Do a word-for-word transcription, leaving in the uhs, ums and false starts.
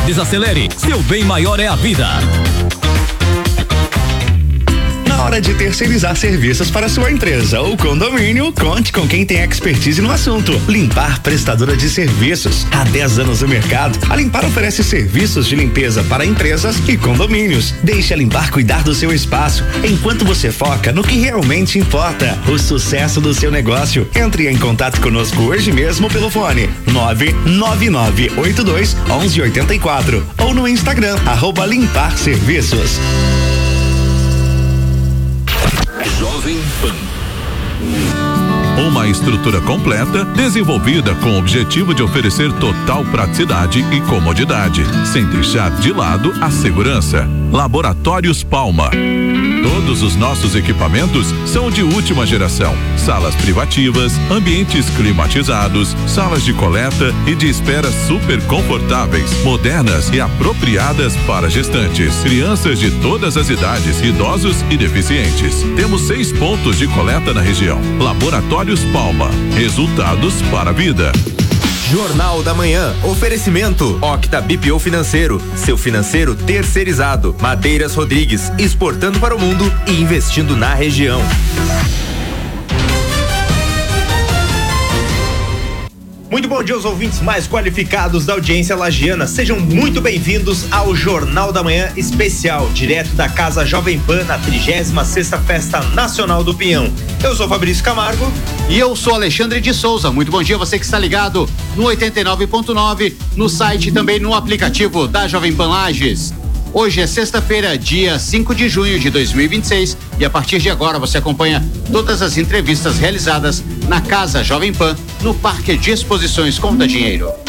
Desacelere, seu bem maior é a vida. Na hora de terceirizar serviços para sua empresa ou condomínio, conte com quem tem expertise no assunto. Limpar Prestadora de Serviços. Há dez anos no mercado, a Limpar oferece serviços de limpeza para empresas e condomínios. Deixe a Limpar cuidar do seu espaço, enquanto você foca no que realmente importa, o sucesso do seu negócio. Entre em contato conosco hoje mesmo pelo fone nove nove nove oito dois um um oito quatro ou no Instagram, arroba Limpar Serviços. Jovem Pan. Uma estrutura completa, desenvolvida com o objetivo de oferecer total praticidade e comodidade, sem deixar de lado a segurança. Laboratórios Palma. Todos os nossos equipamentos são de última geração. Salas privativas, ambientes climatizados, salas de coleta e de espera super confortáveis, modernas e apropriadas para gestantes, crianças de todas as idades, idosos e deficientes. Temos seis pontos de coleta na região. Laboratórios Palma. Resultados para a vida. Jornal da Manhã. Oferecimento Octa B P O Financeiro, seu financeiro terceirizado. Madeiras Rodrigues, exportando para o mundo e investindo na região. Muito bom dia aos ouvintes mais qualificados da audiência lagiana. Sejam muito bem-vindos ao Jornal da Manhã especial, direto da Casa Jovem Pan, na trigésima sexta Festa Nacional do Pinhão. Eu sou Fabrício Camargo. E eu sou Alexandre de Souza. Muito bom dia, você que está ligado no oitenta e nove ponto nove, no site e também no aplicativo da Jovem Pan Lages. Hoje é sexta-feira, dia cinco de junho de dois mil e vinte e seis, e a partir de agora você acompanha todas as entrevistas realizadas na Casa Jovem Pan, no Parque de Exposições Conta Dinheiro.